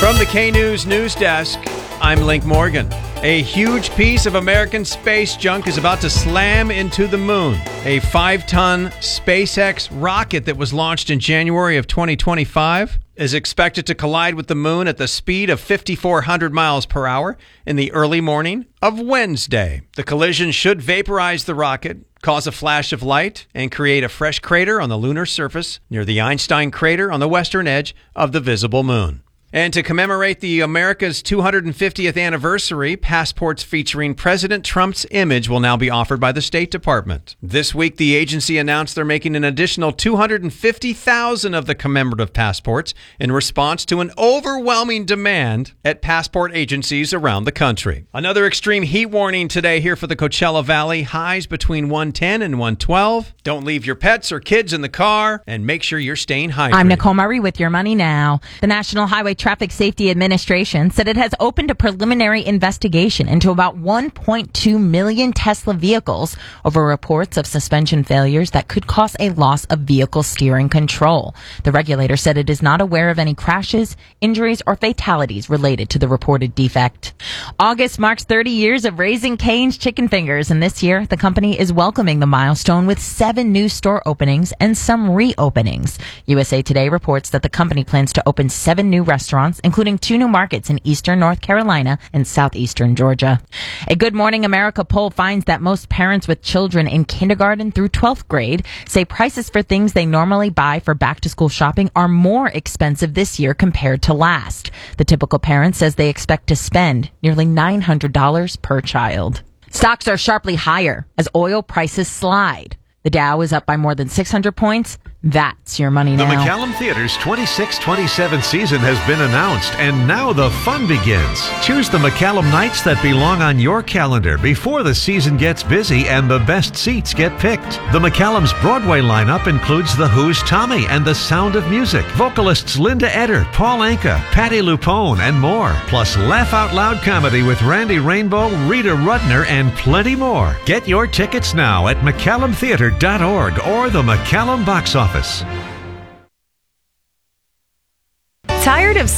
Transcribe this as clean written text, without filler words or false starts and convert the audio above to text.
From the K-News News Desk, I'm Link Morgan. A huge piece of American space junk is about to slam into the moon. A 5-ton SpaceX rocket that was launched in January of 2025 is expected to collide with the moon at the speed of 5,400 miles per hour in the early morning of Wednesday. The collision should vaporize the rocket, cause a flash of light, and create a fresh crater on the lunar surface near the Einstein crater on the western edge of the visible moon. And to commemorate the America's 250th anniversary, passports featuring President Trump's image will now be offered by the State Department. This week, the agency announced they're making an additional 250,000 of the commemorative passports in response to an overwhelming demand at passport agencies around the country. Another extreme heat warning today here for the Coachella Valley. Highs between 110 and 112. Don't leave your pets or kids in the car, and make sure you're staying hydrated. I'm Nicole Murray with Your Money Now. The National Highway Traffic Safety Administration said it has opened a preliminary investigation into about 1.2 million Tesla vehicles over reports of suspension failures that could cause a loss of vehicle steering control. The regulator said it is not aware of any crashes, injuries, or fatalities related to the reported defect. August marks 30 years of Raising Cane's Chicken Fingers, and this year the company is welcoming the milestone with 7 new store openings and some reopenings. USA Today reports that the company plans to open 7 new restaurants, including 2 new markets in eastern North Carolina and southeastern Georgia. A Good Morning America poll finds that most parents with children in kindergarten through 12th grade say prices for things they normally buy for back-to-school shopping are more expensive this year compared to last. The typical parent says they expect to spend nearly $900 per child. Stocks are sharply higher as oil prices slide. The Dow is up by more than 600 points. That's Your Money Now. The McCallum Theater's 26-27 season has been announced, and now the fun begins. Choose the McCallum nights that belong on your calendar before the season gets busy and the best seats get picked. The McCallum's Broadway lineup includes The Who's Tommy and The Sound of Music, vocalists Linda Eder, Paul Anka, Patti LuPone, and more. Plus laugh-out-loud comedy with Randy Rainbow, Rita Rudner, and plenty more. Get your tickets now at McCallumtheater.org or the McCallum box office. Tired of